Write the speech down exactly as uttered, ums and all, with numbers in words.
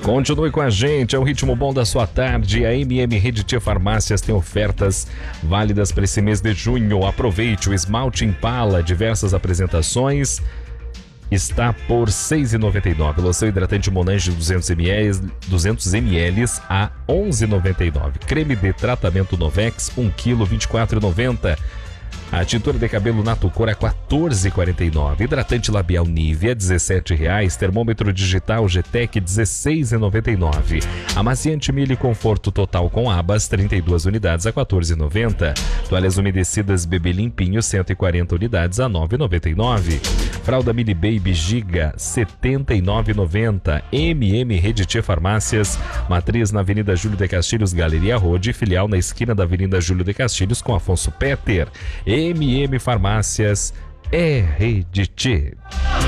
Continue com a gente, é o ritmo bom da sua tarde. A M M Rediti Farmácias tem ofertas válidas para esse mês de junho. Aproveite o esmalte Impala, diversas apresentações. Está por seis reais e noventa e nove centavos. Loção hidratante Monange duzentos mililitros a onze reais e noventa e nove centavos. Creme de tratamento Novex um quilo vinte e quatro reais e noventa centavos. A tintura de cabelo Natocor a quatorze reais e quarenta e nove centavos. Hidratante labial Nivea dezessete reais. Termômetro digital G T E C dezesseis reais e noventa e nove centavos. Amaciante Mille Conforto Total com abas trinta e duas unidades a quatorze reais e noventa centavos. Toalhas umedecidas Bebê Limpinho cento e quarenta unidades a nove reais e noventa e nove centavos. Fralda Mini Baby Giga setenta e nove reais e noventa centavos. M M Rediti Farmácias, matriz na Avenida Júlio de Castilhos, Galeria Rode, filial na esquina da Avenida Júlio de Castilhos com Afonso Petter. M M Farmácias é Rediti.